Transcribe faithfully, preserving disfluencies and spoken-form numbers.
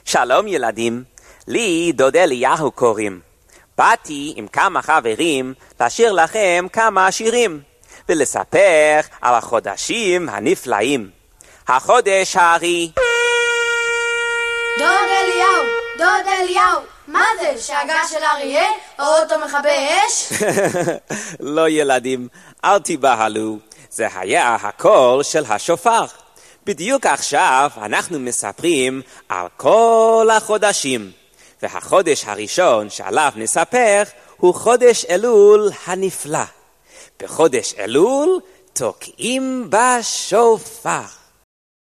שלום ילדים, לי דוד אליהו קוראים. באתי עם כמה חברים לשיר לכם כמה שירים, ולספר על החודשים הנפלאים. החודש הארי. דוד אליהו, דוד אליהו, מה זה? שאגה של אריה? או אותו מכבי אש? לא ילדים, אל תיבהלו, זה היה הקול של השופר. בדיוק עכשיו אנחנו מספרים על כל החודשים, והחודש הראשון שעליו נספר הוא חודש אלול הנפלא. בחודש אלול תוקעים בשופר.